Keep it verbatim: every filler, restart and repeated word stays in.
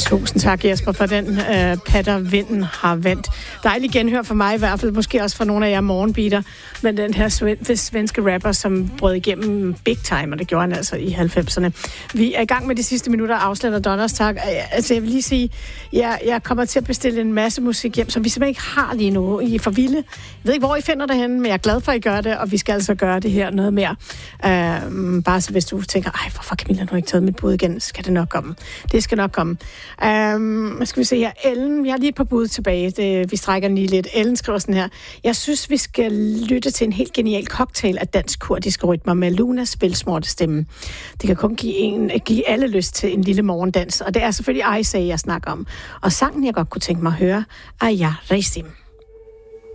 Tusind tak, Jesper, for den uh, patter vinden har vendt. Dejlig genhør for mig i hvert fald, måske også for nogle af jer morgenbeater, men den her sven- svenske rapper, som brød igennem big time, og det gjorde han altså i halvfemserne. Vi er i gang med de sidste minutter af Afsland og Donnerstag. Altså, jeg vil lige sige, jeg, jeg kommer til at bestille en masse musik hjem, som vi simpelthen ikke har lige nu. I er for vilde. Jeg ved ikke, hvor I finder det henne, men jeg er glad for, at I gør det, og vi skal altså gøre det her noget mere. Uh, bare så hvis du tænker, ej, hvorfor har Camilla nu ikke taget mit bud igen, skal det nok komme. Det skal nok komme. Um, skal vi se her. Ellen, jeg har lige et par bud tilbage. Det, vi strækker den lige lidt. Ellen skriver sådan her. Jeg synes, vi skal lytte til en helt genial cocktail af dansk-kurdiske rytmer med Lunas velsmorte stemme. Det kan kun give, en, give alle lyst til en lille morgendans, og det er selvfølgelig Aysay, jeg snakker om. Og sangen, jeg godt kunne tænke mig at høre, er Ja Reisim.